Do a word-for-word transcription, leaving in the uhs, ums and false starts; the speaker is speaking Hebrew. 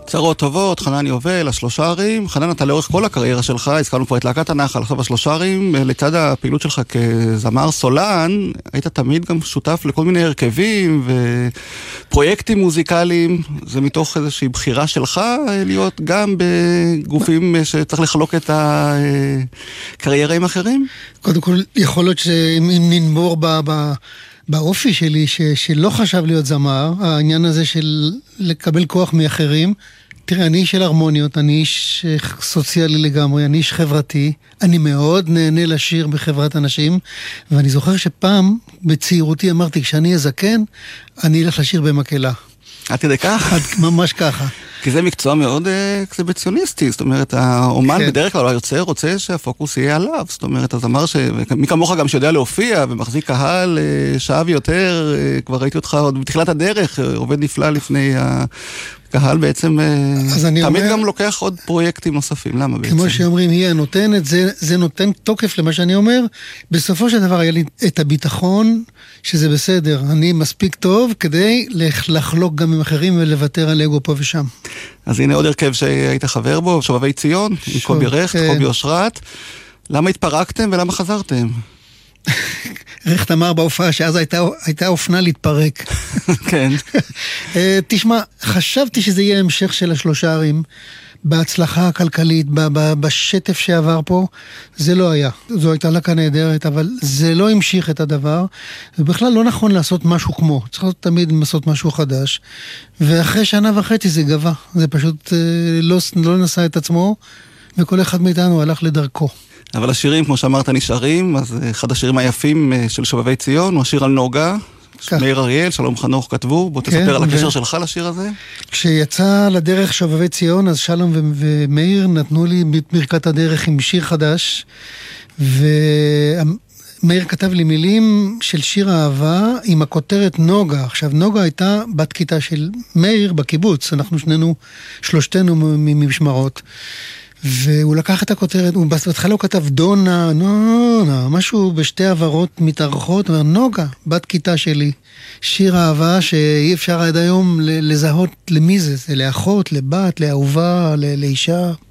צרות טובות, חנן יובל, השלושה ערים. חנן, אתה לאורך כל הקריירה שלך, הזכרנו פה את להקת הנחל, עכשיו השלושה ערים, לצד הפעילות שלך כזמר סולן, היית תמיד גם שותף לכל מיני הרכבים ופרויקטים מוזיקליים. זה מתוך איזושהי בחירה שלך להיות גם בגופים שצריך לחלוק את הקריירים אחרים? קודם כל, יכול להיות שאם ננבור ב... ב... באופי שלי, ש, שלא חשב להיות זמר, העניין הזה של לקבל כוח מאחרים, תראה, אני איש של הרמוניות, אני איש סוציאלי לגמרי, אני איש חברתי, אני מאוד נהנה לשיר בחברת אנשים, ואני זוכר שפעם בצעירותי אמרתי, כשאני אזקן, אני אלך לשיר במקהלה. עד כדי כך? עד, ממש ככה. כי זה מקצוע מאוד אקסיביציוניסטי, זאת אומרת, האומן כן. בדרך כלל היוצר רוצה שהפוקוס יהיה עליו, זאת אומרת, הזמר שמי כמוך גם שיודע להופיע ומחזיק קהל שעה ויותר, כבר ראיתי אותך עוד בתחילת הדרך, עובד נפלא לפני הקהל בעצם, תמיד אומר, גם לוקח עוד פרויקטים נוספים, למה בעצם? כמו שאומרים, היא הנותנת, זה, זה נותן תוקף למה שאני אומר, בסופו של דבר היה לי את הביטחון, שזה בסדר, אני מספיק טוב כדי לחלוק גם עם אחרים ולוותר על אגו פה ושם. אז הנה עוד הרכב שהיית חבר בו, שובבי ציון, עם קובי רכט, קובי אושרת. למה התפרקתם ולמה חזרתם? רכט אמר בהופעה שאז הייתה, הייתה אופנה להתפרק. כן. תשמע, חשבתי שזה יהיה המשך של השלושה ערים, בהצלחה הכלכלית, בשטף שעבר פה, זה לא היה. זו הייתה להקה נהדרת, אבל זה לא המשיך את הדבר, ובכלל לא נכון לעשות משהו כמו, צריך תמיד לעשות משהו חדש, ואחרי שנה וחצי זה גבה, זה פשוט לא, לא נסע את עצמו, וכל אחד מאיתנו הלך לדרכו. אבל השירים, כמו שאמרת, נשארים, אז אחד השירים היפים של שובבי ציון, הוא השיר על נוגה, מאיר אריאל, שלום חנוך כתבו, בוא תספר על הקשר שלך לשיר הזה. כשיצא לדרך שובבי ציון, אז שלום ומאיר נתנו לי ברכת הדרך עם שיר חדש, ומאיר כתב לי מילים של שיר אהבה עם הכותרת נוגה. עכשיו, נוגה הייתה בת כיתה של מאיר בקיבוץ, אנחנו שנינו, שלושתנו ממשמרות. והוא לקח את הכותרת, הוא בהתחלה הוא כתב דונה, נונה, משהו בשתי עברות מתארחות, אומר, נוגה, בת כיתה שלי, שיר אהבה שאי אפשר עד היום לזהות למי זה, זה לאחות, לבת, לאהובה, לאישה.